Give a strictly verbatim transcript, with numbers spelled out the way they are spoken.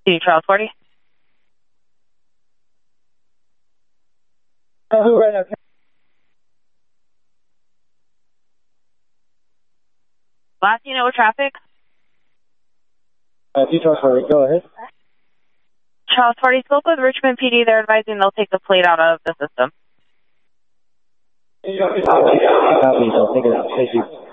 Charles forty. Uh, who right now? Last unit with traffic. Uh, Charles forty, go ahead. Charles forty spoke with Richmond P D. They're advising they'll take the plate out of the system. Copy, so take it out. Thank you.